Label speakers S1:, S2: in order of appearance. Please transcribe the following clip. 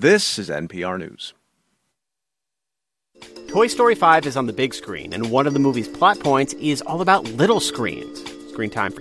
S1: This is NPR News.
S2: Toy Story 5 is on the big screen, and one of the movie's plot points is all about little screens. Screen time for